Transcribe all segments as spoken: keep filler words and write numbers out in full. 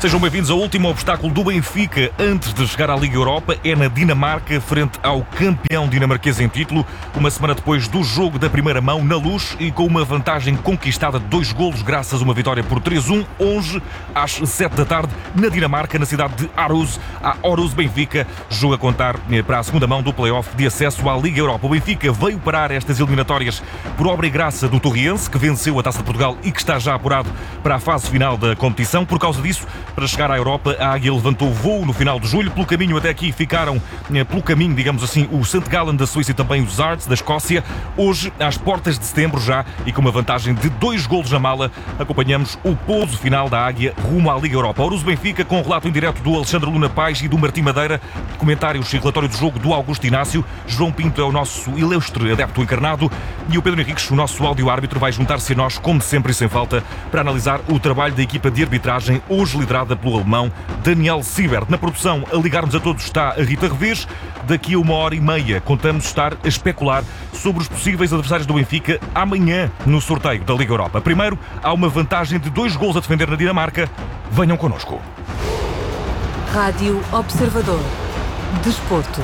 Sejam bem-vindos ao último obstáculo do Benfica antes de chegar à Liga Europa. É na Dinamarca, frente ao campeão dinamarquês em título, uma semana depois do jogo da primeira mão na Luz e com uma vantagem conquistada de dois golos graças a uma vitória por três a um, hoje às sete da tarde, na Dinamarca, na cidade de Aarhus. A Aarhus Benfica joga a contar para a segunda mão do play-off de acesso à Liga Europa. O Benfica veio parar estas eliminatórias por obra e graça do Torriense, que venceu a Taça de Portugal e que está já apurado para a fase final da competição. Por causa disso, para chegar à Europa, a Águia levantou voo no final de julho. Pelo caminho até aqui ficaram, pelo caminho, digamos assim, o Saint Gallen da Suíça e também os Arts da Escócia. Hoje, às portas de setembro já, e com uma vantagem de dois golos na mala, acompanhamos o pouso final da Águia rumo à Liga Europa. Aarhus Benfica, com o relato em direto do Alexandre Luna Paz e do Martim Madeira, comentários e relatório do jogo do Augusto Inácio. João Pinto é o nosso ilustre adepto encarnado e o Pedro Henriques, o nosso áudio-árbitro, vai juntar-se a nós, como sempre e sem falta, para analisar o trabalho da equipa de arbitragem, hoje liderada pelo alemão Daniel Siebert. Na produção, a ligar-nos a todos, está a Rita Revés. Daqui a uma hora e meia contamos estar a especular sobre os possíveis adversários do Benfica amanhã no sorteio da Liga Europa. Primeiro, há uma vantagem de dois golos a defender na Dinamarca. Venham connosco. Rádio Observador. Desporto.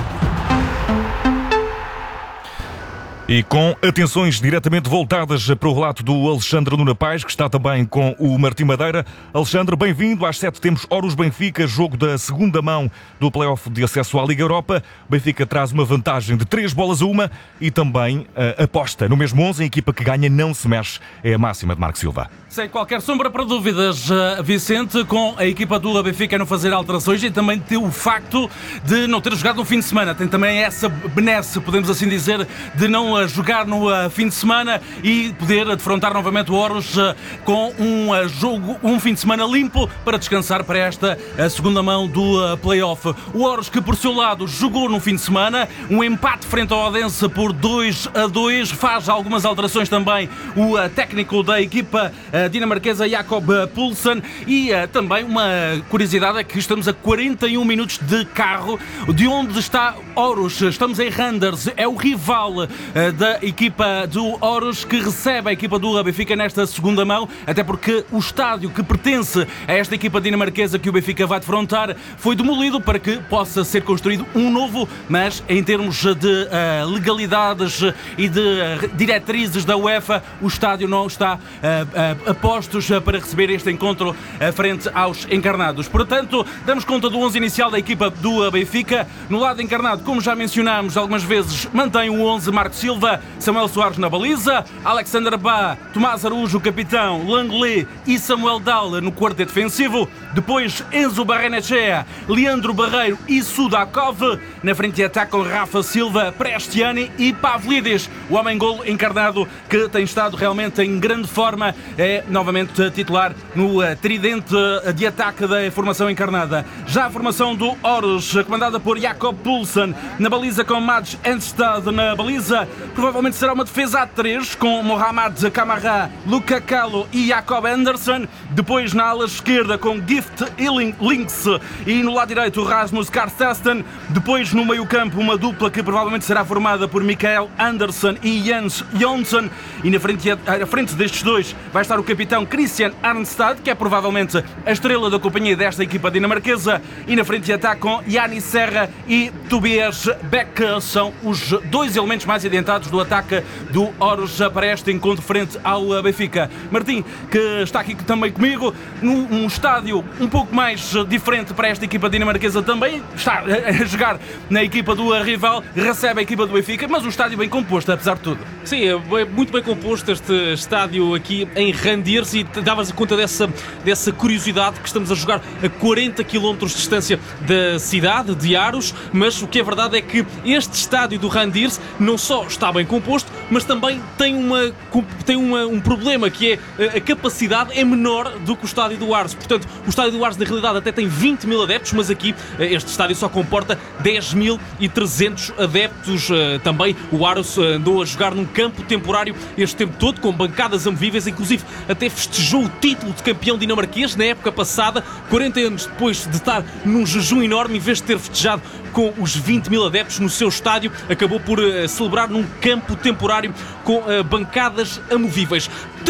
E com atenções diretamente voltadas para o relato do Alexandre Luna Paz, que está também com o Martim Madeira. Alexandre, bem-vindo. Às sete temos Aarhus Benfica, jogo da segunda mão do play-off de acesso à Liga Europa. Benfica traz uma vantagem de três bolas a uma e também uh, aposta no mesmo onze. A equipa que ganha não se mexe. É a máxima de Marco Silva. Sem qualquer sombra para dúvidas, Vicente, com a equipa do Benfica a não fazer alterações e também tem o facto de não ter jogado no fim de semana. Tem também essa benesse, podemos assim dizer, de não jogar no fim de semana e poder defrontar novamente o Aarhus com um jogo, um fim de semana limpo para descansar para esta segunda mão do play-off. O Aarhus, que por seu lado jogou no fim de semana, um empate frente ao Odense por dois a dois, faz algumas alterações também o técnico da equipa dinamarquesa Jakob Poulsen e também uma curiosidade é que estamos a quarenta e um minutos de carro de onde está Aarhus. Estamos em Randers, é o rival da equipa do Aarhus que recebe a equipa do Benfica nesta segunda mão, até porque o estádio que pertence a esta equipa dinamarquesa que o Benfica vai defrontar foi demolido para que possa ser construído um novo, mas em termos de uh, legalidades e de uh, diretrizes da UEFA, o estádio não está uh, uh, a postos para receber este encontro uh, frente aos encarnados. Portanto, damos conta do onze inicial da equipa do Benfica. No lado encarnado, como já mencionámos algumas vezes, mantém o onze Marco Silva, Samuel Soares na baliza, Alexander Bá, Tomás Araújo, o capitão, Langley e Samuel Dahl no quarteto defensivo. Depois Enzo Barrenechea, Leandro Barreiro e Sudakov. Na frente de ataque com Rafa Silva, Prestiani e Pavlidis, o homem-golo encarnado que tem estado realmente em grande forma, é novamente titular no tridente de ataque da formação encarnada. Já a formação do Aarhus, comandada por Jakob Poulsen, na baliza com Mads Enstad na baliza. Provavelmente será uma defesa a três com Mohamed Camara, Luca Calo e Jacob Anderson. Depois na ala esquerda com Gift Links e no lado direito Rasmus Karstesten. Depois no meio campo uma dupla que provavelmente será formada por Mikael Anderson e Jens Jonsson. E na frente, à frente destes dois vai estar o capitão Christian Arnstad, que é provavelmente a estrela da companhia desta equipa dinamarquesa. E na frente de ataque com Yannis Serra e Tobias Beck. São os dois elementos mais adiantados do ataque do Aarhus para este encontro frente ao Benfica. Martim, que está aqui também comigo, num um estádio um pouco mais diferente para esta equipa dinamarquesa também, está a jogar na equipa do rival, recebe a equipa do Benfica, mas um estádio bem composto, apesar de tudo. Sim, é muito bem composto este estádio aqui em Randers e davas conta dessa, dessa curiosidade que estamos a jogar a quarenta quilómetros de distância da cidade de Aarhus, mas o que é verdade é que este estádio do Randers não só está bem composto, mas também tem, uma, tem uma, um problema, que é a capacidade é menor do que o estádio do Aarhus. Portanto, o estádio do Aarhus na realidade até tem vinte mil adeptos, mas aqui este estádio só comporta dez mil e trezentos adeptos. Também o Aarhus andou a jogar num campo temporário este tempo todo, com bancadas amovíveis, inclusive até festejou o título de campeão dinamarquês na época passada, quarenta anos depois de estar num jejum enorme, em vez de ter festejado com os vinte mil adeptos no seu estádio, acabou por uh, celebrar num campo temporário com uh, bancadas amovíveis. De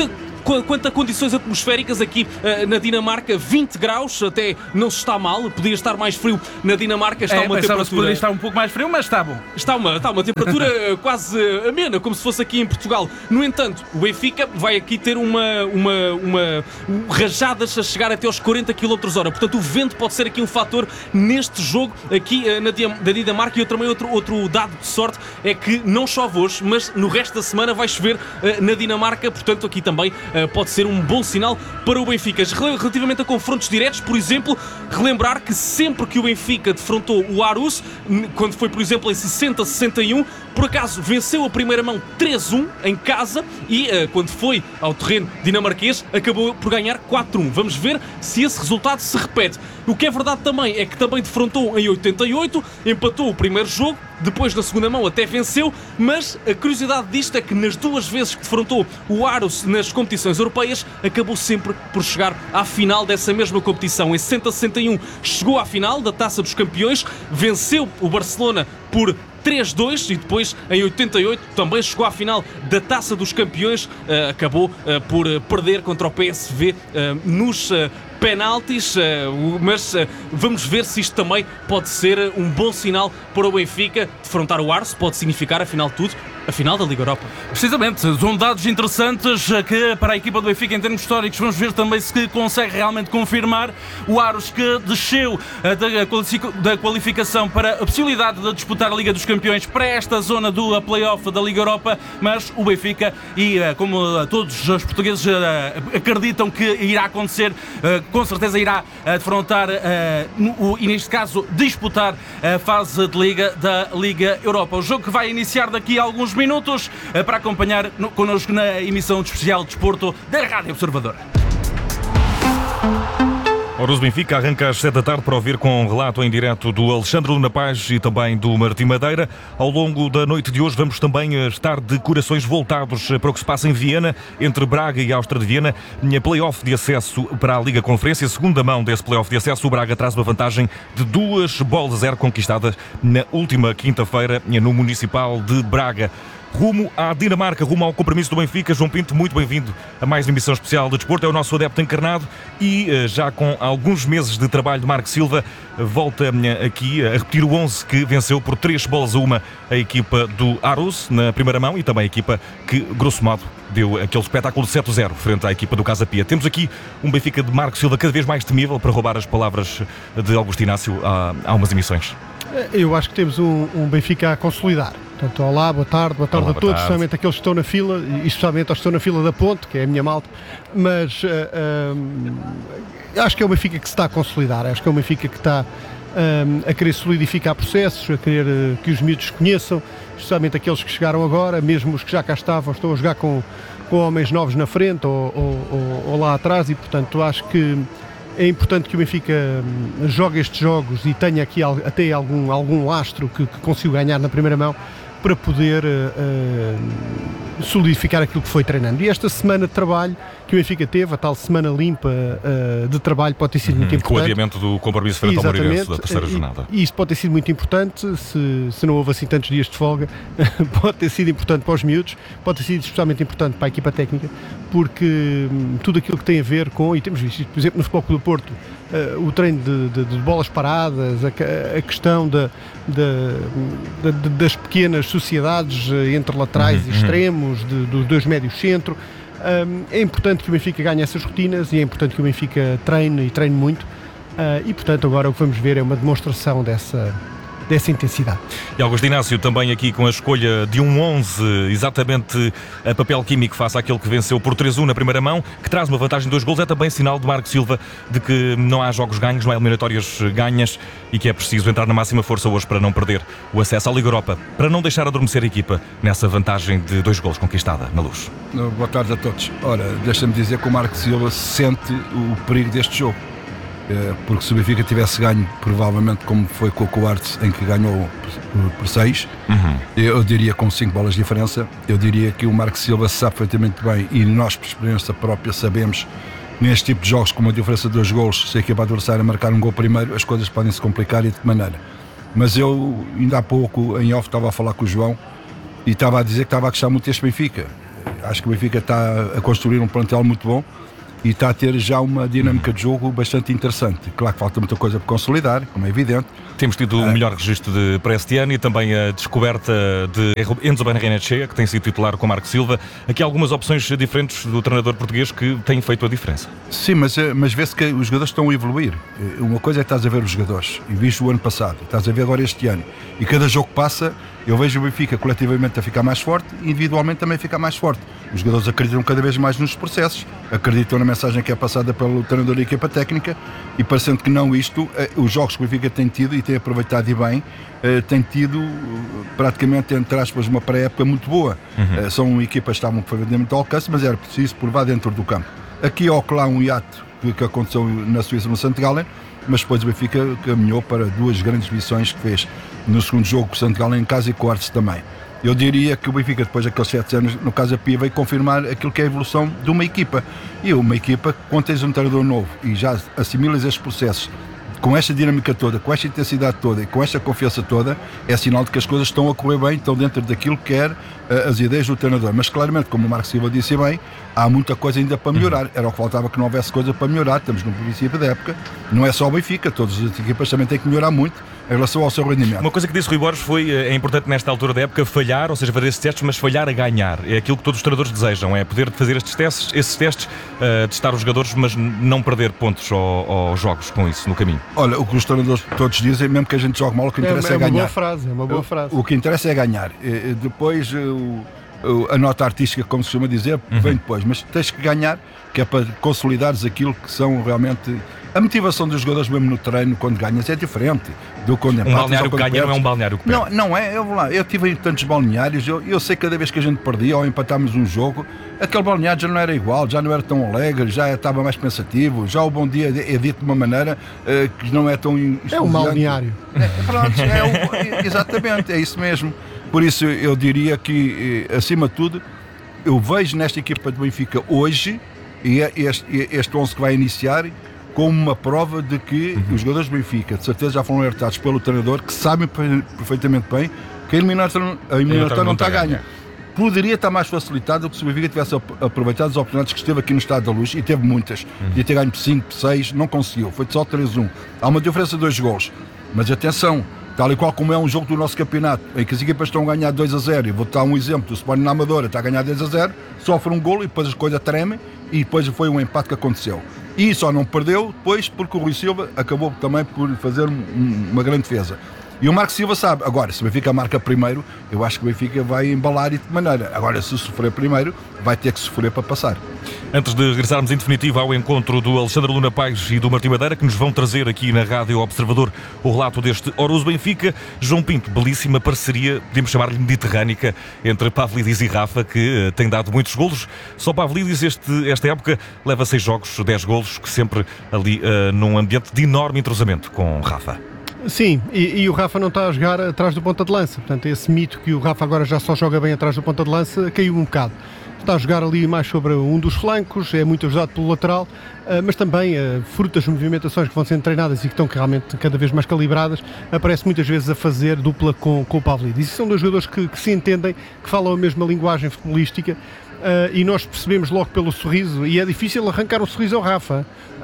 Quanto a condições atmosféricas, aqui uh, na Dinamarca, vinte graus, até não se está mal, podia estar mais frio na Dinamarca, está é, uma temperatura... Poderia estar um pouco mais frio, mas está bom. Está uma, está uma temperatura quase amena, como se fosse aqui em Portugal. No entanto, o Benfica vai aqui ter uma, uma, uma rajadas a chegar até aos quarenta quilómetros hora. Portanto, o vento pode ser aqui um fator neste jogo aqui uh, na da Dinamarca. E eu também outro, outro dado de sorte é que não chove hoje, mas no resto da semana vai chover uh, na Dinamarca. Portanto, aqui também uh, pode ser um bom sinal para o Benfica. Relativamente a confrontos diretos, por exemplo, relembrar que sempre que o Benfica defrontou o Aarhus, quando foi, por exemplo, em sessenta a sessenta e um, por acaso venceu a primeira mão três a um em casa e uh, quando foi ao terreno dinamarquês acabou por ganhar quatro a um. Vamos ver se esse resultado se repete. O que é verdade também é que também defrontou em oitenta e oito, empatou o primeiro jogo, depois na segunda mão até venceu, mas a curiosidade disto é que nas duas vezes que defrontou o Aarhus nas competições europeias, acabou sempre por chegar à final dessa mesma competição. Em sessenta a sessenta e um chegou à final da Taça dos Campeões, venceu o Barcelona por três a dois e depois em oitenta e oito também chegou à final da Taça dos Campeões, uh, acabou uh, por uh, perder contra o P S V uh, nos uh, penaltis, uh, mas uh, vamos ver se isto também pode ser uh, um bom sinal para o Benfica. Defrontar o Aarhus pode significar, afinal de tudo, a final da Liga Europa. Precisamente, são dados interessantes que para a equipa do Benfica em termos históricos vamos ver também se consegue realmente confirmar. O Aarhus que desceu da qualificação para a possibilidade de disputar a Liga dos Campeões para esta zona do play-off da Liga Europa, mas o Benfica, e como todos os portugueses acreditam que irá acontecer, com certeza irá defrontar e neste caso disputar a fase de Liga da Liga Europa. O jogo que vai iniciar daqui a alguns minutos para acompanhar connosco na emissão de especial de desporto da Rádio Observador. Ora, o Benfica arranca às sete da tarde para ouvir com um relato em direto do Alexandre Luna Paz e também do Martim Madeira. Ao longo da noite de hoje vamos também estar de corações voltados para o que se passa em Viena, entre Braga e Áustria de Viena. Play-off de acesso para a Liga Conferência. Segunda mão desse play-off de acesso, o Braga traz uma vantagem de duas bolas a zero conquistadas na última quinta-feira no Municipal de Braga. Rumo à Dinamarca, rumo ao compromisso do Benfica. João Pinto, muito bem-vindo a mais uma emissão especial de desporto. É o nosso adepto encarnado e já com alguns meses de trabalho de Marco Silva, volta aqui a repetir o onze que venceu por três bolas a uma a equipa do Aarhus na primeira mão e também a equipa que, grosso modo, deu aquele espetáculo de sete a zero frente à equipa do Casa Pia. Temos aqui um Benfica de Marco Silva cada vez mais temível, para roubar as palavras de Augusto Inácio há, há umas emissões. Eu acho que temos um, um Benfica a consolidar. Portanto, olá, boa tarde, boa tarde olá, a todos, tarde. especialmente aqueles que estão na fila, e especialmente aos que estão na fila da Ponte, que é a minha malta, mas uh, uh, acho que é o Benfica que se está a consolidar, acho que é o Benfica que está uh, a querer solidificar processos, a querer uh, que os miúdos conheçam, especialmente aqueles que chegaram agora, mesmo os que já cá estavam, estão a jogar com, com homens novos na frente ou, ou, ou, ou lá atrás, e portanto acho que é importante que o Benfica jogue estes jogos e tenha aqui até algum, algum lastro que, que consiga ganhar na primeira mão para poder uh, solidificar aquilo que foi treinando. E esta semana de trabalho que o Benfica teve, a tal semana limpa uh, de trabalho, pode ter sido uhum, muito importante. Com o adiamento do compromisso frente ao Moreirense da terceira jornada. E isso pode ter sido muito importante, se, se não houve assim tantos dias de folga, pode ter sido importante para os miúdos, pode ter sido especialmente importante para a equipa técnica, porque hum, tudo aquilo que tem a ver com, e temos visto, por exemplo, no Futebol Clube do Porto, uh, o treino de, de, de bolas paradas, a, a questão da, da, da, das pequenas sociedades entre laterais uhum, e extremos, de, dos dois médios centro. Um, é importante que o Benfica ganhe essas rotinas e é importante que o Benfica treine e treine muito uh, e portanto agora o que vamos ver é uma demonstração dessa, dessa intensidade. E Augusto Inácio também aqui com a escolha de um onze exatamente a papel químico face àquele que venceu por três a um na primeira mão, que traz uma vantagem de dois golos. É também sinal de Marco Silva de que não há jogos ganhos, não há eliminatórias ganhas e que é preciso entrar na máxima força hoje para não perder o acesso à Liga Europa, para não deixar adormecer a equipa nessa vantagem de dois golos conquistada na Luz. Boa tarde a todos. Ora, deixa-me dizer que o Marco Silva sente o perigo deste jogo, porque se o Benfica tivesse ganho, provavelmente como foi com o Coates, em que ganhou por seis, uhum. eu diria com cinco bolas de diferença, eu diria que o Marco Silva sabe perfeitamente bem, e nós por experiência própria sabemos, neste tipo de jogos com uma diferença de dois golos, se a equipa adversária marcar um gol primeiro, as coisas podem se complicar e de que maneira. Mas eu ainda há pouco em off estava a falar com o João e estava a dizer que estava a gostar muito deste Benfica. acho que o Benfica está a construir um plantel muito bom e está a ter já uma dinâmica de jogo bastante interessante. Claro que falta muita coisa por consolidar, como é evidente. Temos tido o melhor registro de, para este ano e também a descoberta de Enzo Barrenechea, que tem sido titular com Marco Silva. Aqui há algumas opções diferentes do treinador português que têm feito a diferença. Sim, mas, mas vê-se que os jogadores estão a evoluir. Uma coisa é que estás a ver os jogadores, e viste o ano passado, estás a ver agora este ano, e cada jogo que passa, eu vejo o Benfica coletivamente a ficar mais forte e individualmente também a ficar mais forte. Os jogadores acreditam cada vez mais nos processos, acreditam na mensagem que é passada pelo treinador da equipa técnica e parecendo que não isto, os jogos que o Benfica tem tido e tem aproveitado e bem, tem tido praticamente, entre aspas, uma pré-época muito boa. Uhum. São equipas que estavam perfeitamente ao alcance, mas era preciso provar dentro do campo. Aqui ou lá um hiato que, que aconteceu na Suíça, no Santo Gallen, mas depois o Benfica caminhou para duas grandes missões que fez no segundo jogo com o Santo Gallen em casa e com o Artes também. Eu diria que o Benfica, depois daqueles sete anos, no caso a Pia, veio confirmar aquilo que é a evolução de uma equipa. E uma equipa, quando tens um treinador novo e já assimilas estes processos, com esta dinâmica toda, com esta intensidade toda e com esta confiança toda, é sinal de que as coisas estão a correr bem, estão dentro daquilo que quer uh, as ideias do treinador. Mas claramente, como o Marco Silva disse bem, há muita coisa ainda para melhorar. Era o que faltava, que não houvesse coisa para melhorar. Estamos no princípio da época, não é só o Benfica, todas as equipas também têm que melhorar muito em relação ao seu rendimento. Uma coisa que disse Rui Borges foi, é importante nesta altura da época falhar, ou seja, fazer esses testes, mas falhar a ganhar. É aquilo que todos os treinadores desejam, é poder fazer estes testes, esses testes, uh, testar os jogadores, mas não perder pontos aos jogos com isso no caminho. Olha, o que os treinadores todos dizem, mesmo que a gente jogue mal, o que interessa é, é, é ganhar. Uma boa frase, é uma boa frase. O, o que interessa é ganhar. E, depois, o, a nota artística, como se costuma dizer, uhum. vem depois, mas tens que ganhar, que é para consolidares aquilo que são realmente... A motivação dos jogadores mesmo no treino, quando ganhas, é diferente do quando empatas. Um balneário que ganha não é um balneário que perde. Não, não é, eu vou lá, eu tive em tantos balneários, eu, eu sei que cada vez que a gente perdia ou empatámos um jogo, aquele balneário já não era igual, já não era tão alegre, já estava mais pensativo, já o bom dia é dito de uma maneira uh, que não é tão... É um balneário. É, pronto, é um, exatamente, é isso mesmo. Por isso eu diria que, acima de tudo, eu vejo nesta equipa do Benfica hoje, e este, este onze que vai iniciar, como uma prova de que uhum. os jogadores do Benfica, de certeza, já foram alertados pelo treinador, que sabem perfeitamente bem que a eliminatória, a eliminatória não está a ganhar. Poderia estar mais facilitado se o Benfica tivesse aproveitado as oportunidades que esteve aqui no Estádio da Luz, e teve muitas. Uhum. Podia ter ganho cinco, seis, não conseguiu, foi só três a um. Há uma diferença de dois gols. Mas atenção, tal e qual como é um jogo do nosso campeonato, em que as equipas estão a ganhar dois a zero, e vou dar um exemplo, o Sporting na Amadora está a ganhar dois a zero, sofre um golo e depois as coisas tremem, e depois foi um empate que aconteceu. E só não perdeu depois porque o Rui Silva acabou também por fazer um, uma grande defesa. E o Marco Silva sabe, agora, se o Benfica marca primeiro, eu acho que o Benfica vai embalar e de maneira. Agora, se sofrer primeiro, vai ter que sofrer para passar. Antes de regressarmos em definitivo ao encontro do Alexandre Luna Paes e do Martim Madeira, que nos vão trazer aqui na Rádio Observador o relato deste Oroso Benfica, João Pinto, belíssima parceria, podemos chamar-lhe mediterrânica, entre Pavlidis e Rafa, que uh, tem dado muitos golos. Só Pavlidis, este, esta época, leva seis jogos, dez golos, que sempre ali uh, num ambiente de enorme entrosamento com Rafa. Sim, e, e o Rafa não está a jogar atrás do ponta de lança, portanto esse mito que o Rafa agora já só joga bem atrás do ponta de lança caiu um bocado. Está a jogar ali mais sobre um dos flancos, é muito ajudado pelo lateral, mas também, fruto das movimentações que vão sendo treinadas e que estão realmente cada vez mais calibradas, aparece muitas vezes a fazer dupla com, com o Pavlidis. E são dois jogadores que, que se entendem, que falam a mesma linguagem futebolística. Uh, e nós percebemos logo pelo sorriso, e é difícil arrancar o sorriso ao Rafa,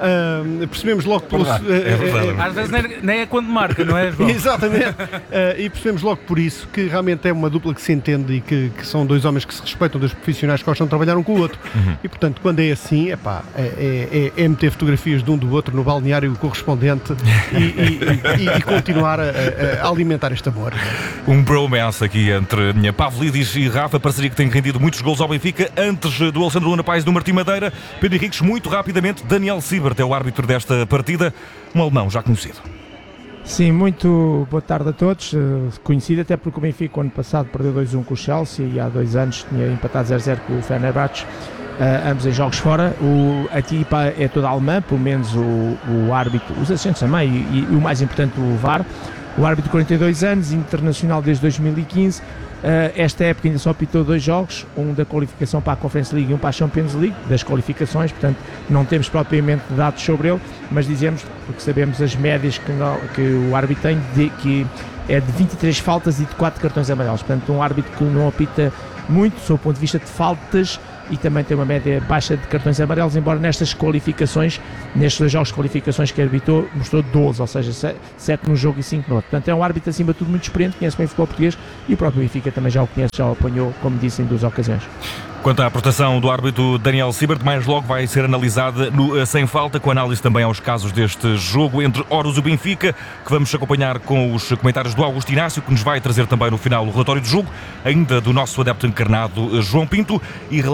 uh, percebemos logo pelo sorriso. Uh, é verdade. Uh, Às vezes nem é, nem é quando marca, não é, João? Exatamente, uh, e percebemos logo por isso que realmente é uma dupla que se entende e que, que são dois homens que se respeitam, dois profissionais que gostam de trabalhar um com o outro. Uhum. E portanto, quando é assim, epá, é, é, é meter fotografias de um do outro no balneário correspondente e, e, e, e continuar a, a alimentar este amor. Um bromance aqui entre Pavlidis e Rafa, parceria que tem rendido muitos gols ao Benfica. Antes do Alexandre Luna Paes e do Martim Madeira, Pedro Henriques, muito rapidamente, Daniel Siebert é o árbitro desta partida, um alemão já conhecido. Sim, muito boa tarde a todos, conhecido até porque o Benfica ano passado perdeu dois a um com o Chelsea e há dois anos tinha empatado zero a zero com o Fenerbahçe, uh, ambos em jogos fora. O, a equipa é toda alemã, pelo menos o, o árbitro, os assistentes também e, e o mais importante o V A R. O árbitro de quarenta e dois anos, internacional desde dois mil e quinze. Uh, esta época ainda só apitou dois jogos, um da qualificação para a Conference League e um para a Champions League, das qualificações, portanto não temos propriamente dados sobre ele, mas dizemos, porque sabemos as médias que, não, que o árbitro tem, de, que é de vinte e três faltas e de quatro cartões amarelos, portanto um árbitro que não apita muito sob o ponto de vista de faltas e também tem uma média baixa de cartões amarelos, embora nestas qualificações, nestes dois jogos de qualificações que arbitrou, mostrou doze, ou seja, sete num jogo e cinco no outro. Portanto, é um árbitro acima de tudo muito experiente, conhece bem o futebol português e o próprio Benfica também já o conhece, já o apanhou, como disse, em duas ocasiões. Quanto à proteção do árbitro Daniel Siebert, mais logo vai ser analisada no Sem Falta, com análise também aos casos deste jogo entre Oros e Benfica, que vamos acompanhar com os comentários do Augusto Inácio, que nos vai trazer também no final o relatório do jogo, ainda do nosso adepto encarnado João Pinto, e